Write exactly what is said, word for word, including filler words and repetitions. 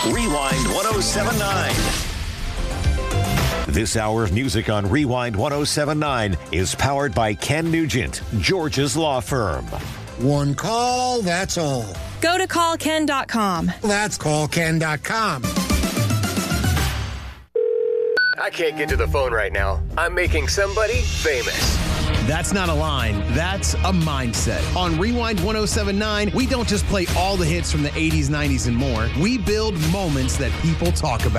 Rewind ten seventy-nine. This hour of music on Rewind ten seventy-nine is powered by Ken Nugent, George's law firm. One call, that's all. Go to call ken dot com. That's call ken dot com. I can't get to the phone right now. I'm making somebody famous. That's not a line. That's a mindset. On Rewind ten seventy-nine, we don't just play all the hits from the eighties, nineties, and more. We build moments that people talk about.